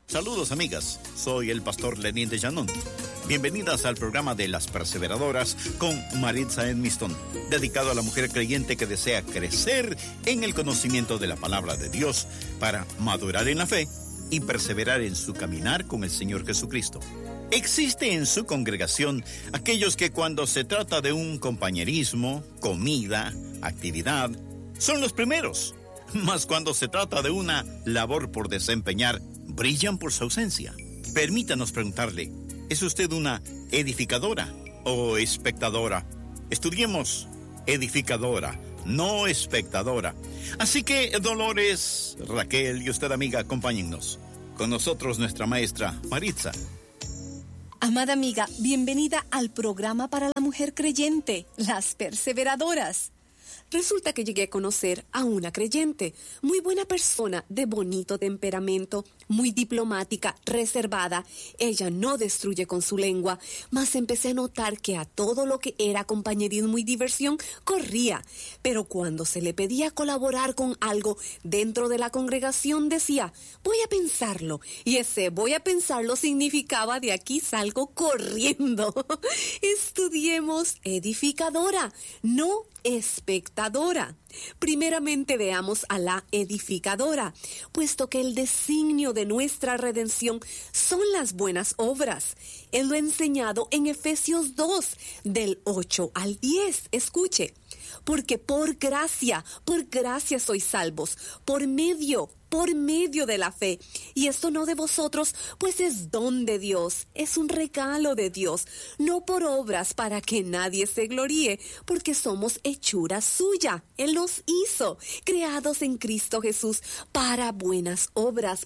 Saludos amigas, soy el pastor Lenín de Llanón. Bienvenidas al programa de Las Perseveradoras con Maritza Edmiston, dedicado a la mujer creyente que desea crecer en el conocimiento de la palabra de Dios para madurar en la fe y perseverar en su caminar con el Señor Jesucristo. Existe en su congregación aquellos que cuando se trata de un compañerismo, comida, actividad, son los primeros, mas cuando se trata de una labor por desempeñar, brillan por su ausencia. Permítanos preguntarle, ¿es usted una edificadora o espectadora? Estudiemos edificadora, no espectadora. Así que Dolores, Raquel y usted amiga, acompáñennos. Con nosotros nuestra maestra Maritza. Amada amiga, bienvenida al programa para la mujer creyente, Las Perseveradoras. Resulta que llegué a conocer a una creyente, muy buena persona, de bonito temperamento, muy diplomática, reservada. Ella no destruye con su lengua, mas empecé a notar que a todo lo que era compañerismo y diversión corría. Pero cuando se le pedía colaborar con algo dentro de la congregación decía, voy a pensarlo. Y ese voy a pensarlo significaba de aquí salgo corriendo. Estudiemos edificadora, no espectadora. Primeramente veamos a la edificadora, puesto que el designio de nuestra redención son las buenas obras. Él lo ha enseñado en Efesios 2, del 8 al 10. Escuche, porque por gracia sois salvos, por medio de la fe. Y esto no de vosotros, pues es don de Dios, es un regalo de Dios, no por obras para que nadie se gloríe, porque somos hechura suya. Él nos hizo, creados en Cristo Jesús, para buenas obras,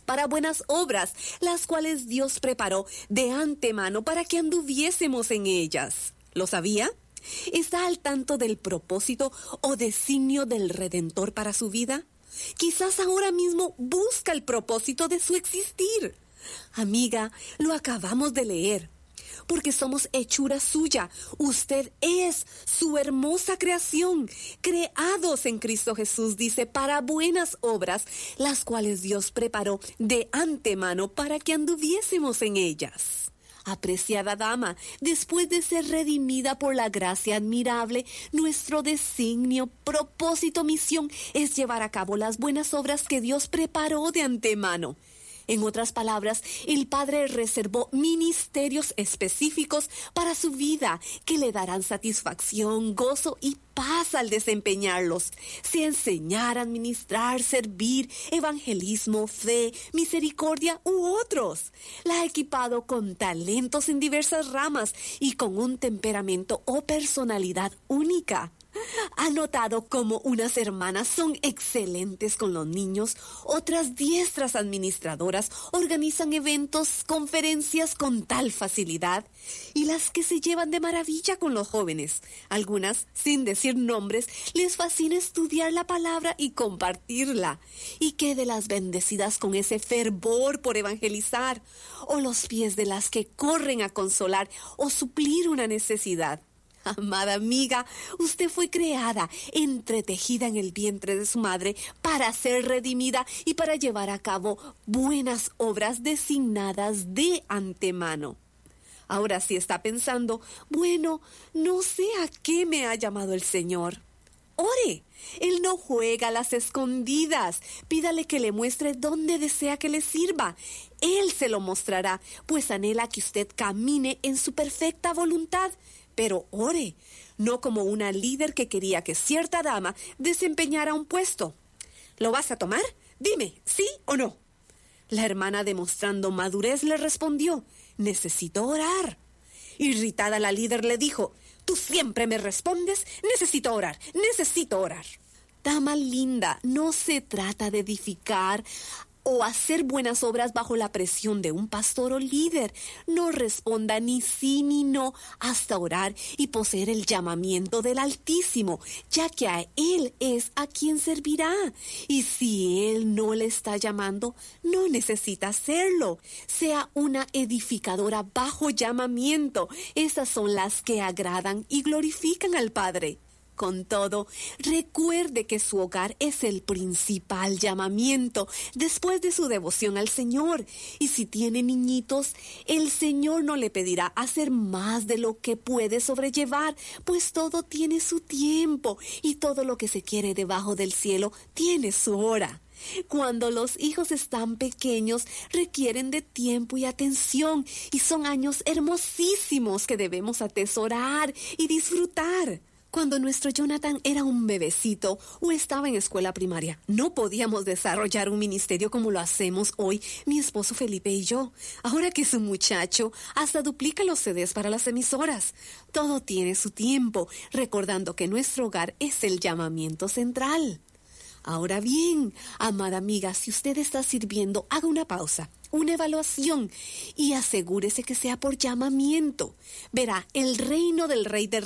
las cuales Dios preparó de antemano para que anduviésemos en ellas. ¿Lo sabía? ¿Está al tanto del propósito o designio del Redentor para su vida? Quizás ahora mismo busca el propósito de su existir. Amiga, lo acabamos de leer. Porque somos hechura suya. Usted es su hermosa creación, creados en Cristo Jesús, dice, para buenas obras, las cuales Dios preparó de antemano para que anduviésemos en ellas. Apreciada dama, después de ser redimida por la gracia admirable, nuestro designio, propósito, misión es llevar a cabo las buenas obras que Dios preparó de antemano. En otras palabras, el Padre reservó ministerios específicos para su vida que le darán satisfacción, gozo y paz al desempeñarlos. Sea enseñar, administrar, servir, evangelismo, fe, misericordia u otros. La ha equipado con talentos en diversas ramas y con un temperamento o personalidad única. Ha notado cómo unas hermanas son excelentes con los niños, otras diestras administradoras organizan eventos, conferencias con tal facilidad, y las que se llevan de maravilla con los jóvenes. Algunas, sin decir nombres, les fascina estudiar la palabra y compartirla. Y qué de las bendecidas con ese fervor por evangelizar, o los pies de las que corren a consolar o suplir una necesidad. Amada amiga, usted fue creada, entretejida en el vientre de su madre para ser redimida y para llevar a cabo buenas obras designadas de antemano. Ahora sí está pensando, bueno, no sé a qué me ha llamado el Señor. Ore, Él no juega a las escondidas. Pídale que le muestre dónde desea que le sirva. Él se lo mostrará, pues anhela que usted camine en su perfecta voluntad. Pero ore, no como una líder que quería que cierta dama desempeñara un puesto. ¿Lo vas a tomar? Dime, ¿sí o no? La hermana, demostrando madurez, le respondió, necesito orar. Irritada, la líder le dijo, tú siempre me respondes, necesito orar. Dama linda, no se trata de edificar o hacer buenas obras bajo la presión de un pastor o líder. No responda ni sí ni no hasta orar y poseer el llamamiento del Altísimo, ya que a Él es a quien servirá. Y si Él no le está llamando, no necesita hacerlo. Sea una edificadora bajo llamamiento. Esas son las que agradan y glorifican al Padre. Con todo, recuerde que su hogar es el principal llamamiento después de su devoción al Señor. Y si tiene niñitos, el Señor no le pedirá hacer más de lo que puede sobrellevar, pues todo tiene su tiempo y todo lo que se quiere debajo del cielo tiene su hora. Cuando los hijos están pequeños, requieren de tiempo y atención, y son años hermosísimos que debemos atesorar y disfrutar. Cuando nuestro Jonathan era un bebecito o estaba en escuela primaria, no podíamos desarrollar un ministerio como lo hacemos hoy mi esposo Felipe y yo. Ahora que es un muchacho, hasta duplica los CDs para las emisoras. Todo tiene su tiempo, recordando que nuestro hogar es el llamamiento central. Ahora bien, amada amiga, si usted está sirviendo, haga una pausa, una evaluación y asegúrese que sea por llamamiento. Verá, el reino del Rey de